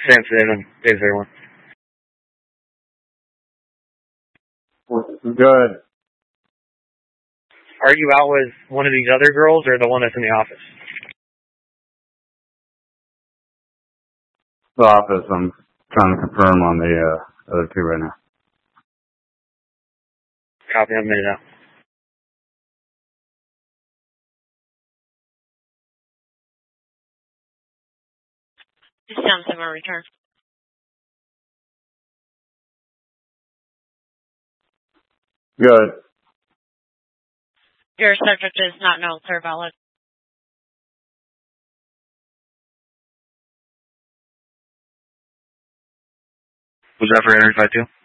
Same thing. Is there one? Good. Are you out with one of these other girls or the one that's in the office? The office. I'm trying to confirm on the other two right now. Copy. I'm minute out. This sounds like a return. Good. Your subject is not known, clear valid. Was that for Area 52?